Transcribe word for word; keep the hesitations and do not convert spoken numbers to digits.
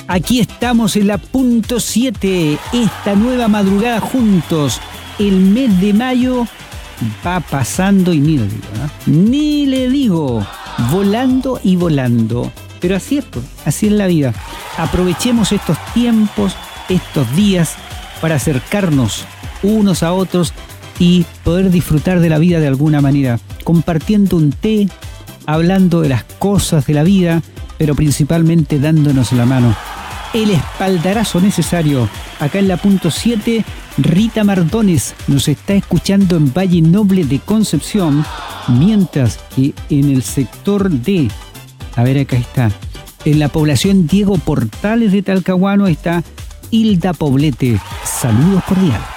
Aquí estamos en la punto siete, esta nueva madrugada juntos. El mes de mayo va pasando y ni le digo, ¿no? Ni le digo, volando y volando. Pero así es, pues, así es la vida. Aprovechemos estos tiempos, estos días, para acercarnos unos a otros y poder disfrutar de la vida de alguna manera, compartiendo un té, hablando de las cosas de la vida, pero principalmente dándonos la mano. El espaldarazo necesario. Acá en la punto siete, Rita Mardones nos está escuchando en Valle Noble de Concepción, mientras que en el sector de, a ver, acá está, en la población Diego Portales de Talcahuano está Hilda Poblete. Saludos cordiales.